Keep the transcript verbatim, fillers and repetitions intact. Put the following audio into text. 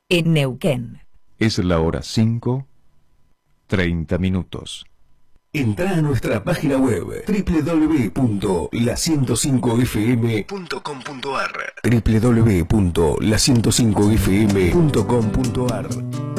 en Neuquén. Es la hora cinco, treinta minutos. Entrá a nuestra página web doble u doble u doble u punto la ciento cinco f m punto com punto a r doble u doble u doble u punto la ciento cinco f m punto com punto a r